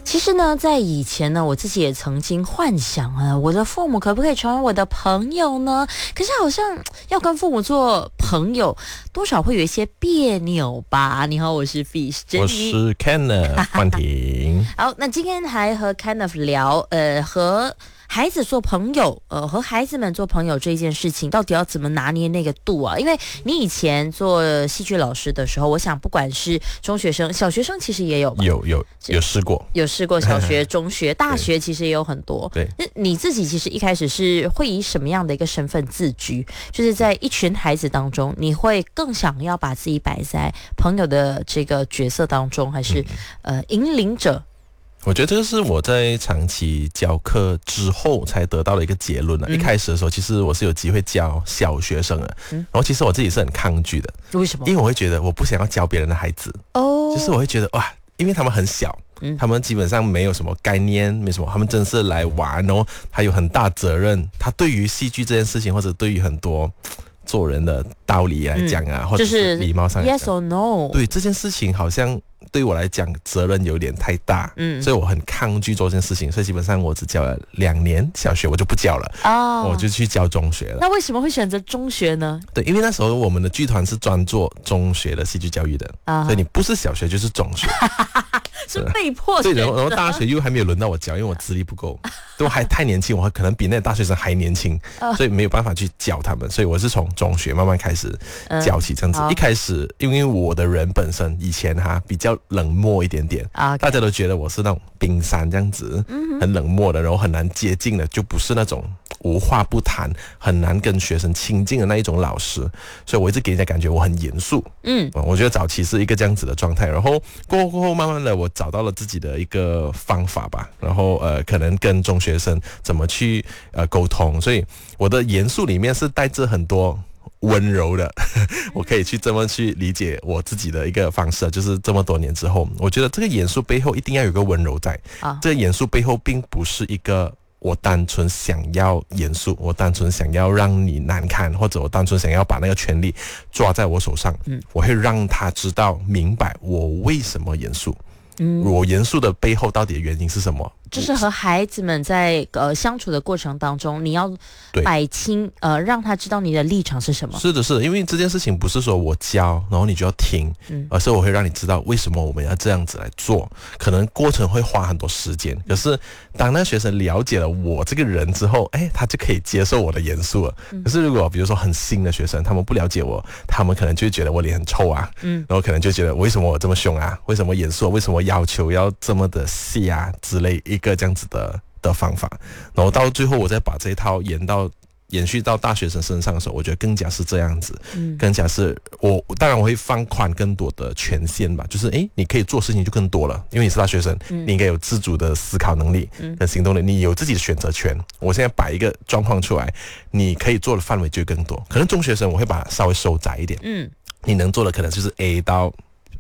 其实呢，在以前呢，我自己也曾经幻想啊，我的父母可不可以成为我的朋友呢？可是好像要跟父母做朋友，多少会有一些别扭吧。你好，我是 Fish， 我是 Kenneth 冠廷。 好，那今天还和 Kenneth 聊，和孩子做朋友，和孩子们做朋友这件事情，到底要怎么拿捏那个度啊？因为你以前做戏剧老师的时候，我想不管是中学生、小学生，其实也有吧， 有试过， 小学、中学、大学，其实也有很多。 对， 那你自己其实一开始是会以什么样的一个身份自居？就是在一群孩子当中，你会更想要把自己摆在朋友的这个角色当中，还是引领者？ 我觉得这个是我在长期教课之后才得到的一个结论了。一开始的时候，其实我是有机会教小学生的，然后其实我自己是很抗拒的。 为什么？ 因为我会觉得我不想要教别人的孩子，就是我会觉得哇，因为他们很小，他们基本上没有什么概念，没什么，他们真是来玩，然后他有很大责任，他对于戏剧这件事情，或者对于很多做人的道理来讲啊，或者是礼貌上来讲， yes or no， 对这件事情好像对我来讲责任有点太大，所以我很抗拒做这件事情，所以基本上我只教了2年小学，我就不教了，我就去教中学了。 那为什么会选择中学呢？ 对，因为那时候我们的剧团是专做中学的戏剧教育的，所以你不是小学就是中学， 是被迫对，然后大学又还没有轮到我教，因为我资历不够，对，我还太年轻，我可能比那个大学生还年轻，所以没有办法去教他们，所以我是从中学慢慢开始教起这样子。一开始因为我的人本身以前比较冷漠一点点，大家都觉得我是那种冰山这样子，很冷漠的，然后很难接近的，就不是那种无话不谈，很难跟学生亲近的那一种老师，所以我一直给人家感觉我很严肃。我觉得早期是一个这样子的状态，然后过后慢慢的我找到了自己的一个方法吧，然后可能跟中学生怎么去沟通，所以我的严肃里面是带着很多温柔的我可以去这么去理解我自己的一个方式，就是这么多年之后，我觉得这个严肃背后一定要有个温柔在，这个严肃背后并不是一个我单纯想要严肃，我单纯想要让你难堪，或者我单纯想要把那个权力抓在我手上，我会让他知道明白我为什么严肃，我严肃的背后到底的原因是什么。 就是和孩子们在相处的过程当中，你要摆清让他知道你的立场是什么。 是的，因为这件事情不是说我教然后你就要听，而是我会让你知道为什么我们要这样子来做，可能过程会花很多时间，可是当那学生了解了我这个人之后，他就可以接受我的严肃了。可是如果比如说很新的学生，他们不了解我，他们可能就会觉得我脸很臭啊，然后可能就觉得为什么我这么凶啊，为什么严肃，为什么要求要这么的细啊之类一个这样子的方法，然后到最后我再把这一套延续到大学生身上的时候，我觉得更加是这样子，更加是当然我会放宽更多的权限吧，就是你可以做事情就更多了，因为你是大学生，你应该有自主的思考能力跟行动力，你有自己的选择权。我现在摆一个状况出来，你可以做的范围就更多。可能中学生我会把它稍微收窄一点，你能做的可能就是 A 到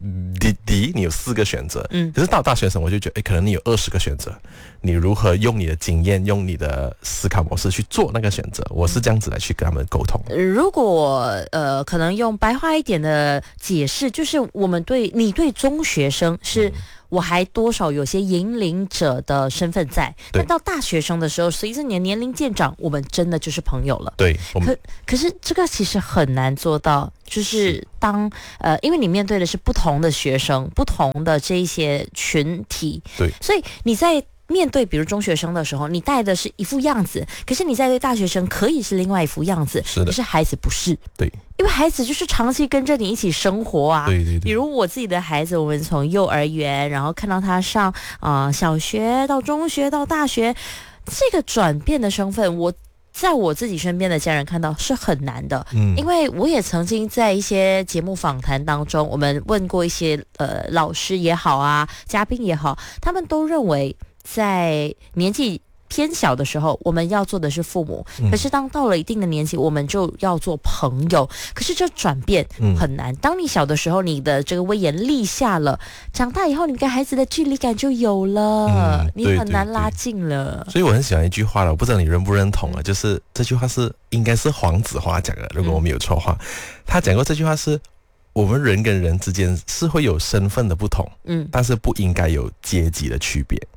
D，你有4个选择，可是到大学生我就觉得可能你有20个选择，你如何用你的经验，用你的思考模式去做那个选择，我是这样子来去跟他们沟通。 如果可能用白话一点的解释，就是你对中学生是我还多少有些引领者的身份在，但到大学生的时候，随着你的年龄渐长，我们真的就是朋友了。 对， 可是这个其实很难做到，就是因为你面对的是不同的学生，不同的这一些群体， 对， 所以你在面对比如中学生的时候，你带的是一副样子，可是你在对大学生可以是另外一副样子，可是孩子不是。 对， 因为孩子就是长期跟着你一起生活啊。 对。 比如我自己的孩子，我们从幼儿园，然后看到他上小学到中学到大学，这个转变的身份，我在我自己身边的家人看到是很难的，因为我也曾经在一些节目访谈当中，我们问过一些老师也好啊，嘉宾也好，他们都认为在年纪偏小的时候，我们要做的是父母，可是当到了一定的年纪，我们就要做朋友。可是这转变很难。当你小的时候，你的这个威严立下了，长大以后，你跟孩子的距离感就有了，你很难拉近了。 所以我很喜欢一句话了，我不知道你认不认同啊，就是这句话应该是黄子华讲的，如果我没有错的话，他讲过这句话是，我们人跟人之间是会有身份的不同，但是不应该有阶级的区别。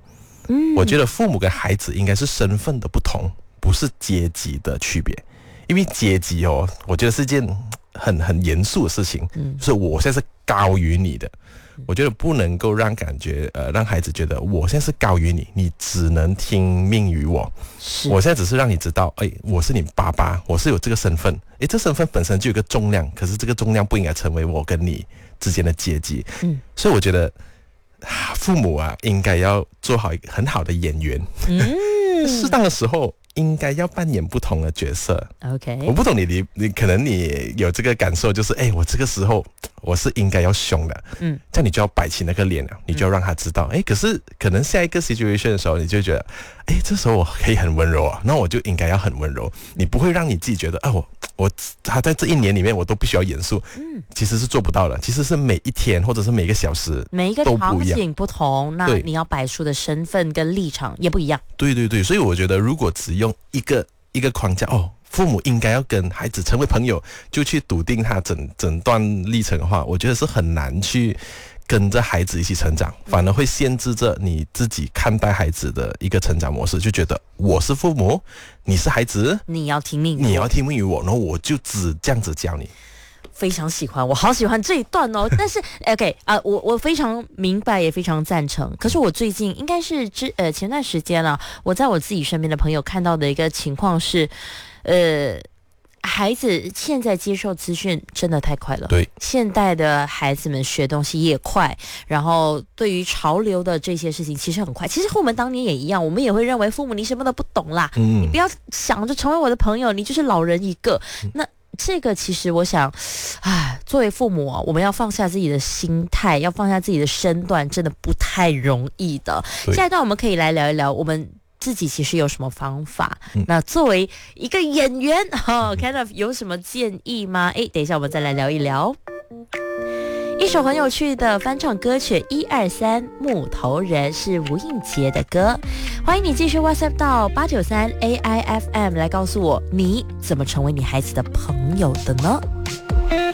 我觉得父母跟孩子应该是身份的不同，不是阶级的区别。因为阶级我觉得是件很严肃的事情，就是我现在是高于你的。我觉得不能够让孩子觉得我现在是高于你，你只能听命于我。我现在只是让你知道，我是你爸爸，我是有这个身份，这身份本身就有个重量，可是这个重量不应该成为我跟你之间的阶级。所以我觉得父母啊，应该要做好一个很好的演员，适当的时候应该要扮演不同的角色。 OK， 我不懂你可能你有这个感受，就是我这个时候我是应该要凶的，这样你就要摆起那个脸了，你就要让他知道，可是可能下一个 situation 的时候，你就觉得，这时候我可以很温柔啊，那我就应该要很温柔，你不会让你自己觉得，他在这一年里面我都必须要严肃，其实是做不到的，其实是每一天或者是每一个小时， 每一个场景不同，那你要摆出的身份跟立场也不一样。 对对对，所以我觉得如果只用一个框架，父母应该要跟孩子成为朋友，就去笃定他整段历程的话，我觉得是很难去跟着孩子一起成长，反而会限制着你自己看待孩子的一个成长模式，就觉得我是父母，你是孩子， 你要听命于我，然后我就只这样子教你。 非常喜欢，我好喜欢这一段哦。但是 OK 我非常明白，也非常赞成。可是我最近应该是前段时间了，我在我自己身边的朋友看到的一个情况是，孩子现在接受资讯真的太快了。 对， 现代的孩子们学东西也快，然后对于潮流的这些事情其实很快。其实和我们当年也一样，我们也会认为父母你什么都不懂啦，你不要想着成为我的朋友，你就是老人一个。那这个其实我想，作为父母我们要放下自己的心态，要放下自己的身段，真的不太容易的。下一段我们可以来聊一聊我们自己其实有什么方法。那作为一个演员kind of 有什么建议吗？等一下我们再来聊一聊。一首很有趣的翻唱歌曲123木头人是吴映洁的歌，欢迎你继续 WhatsApp 到893 AIFM 来告诉我你怎么成为你孩子的朋友的呢？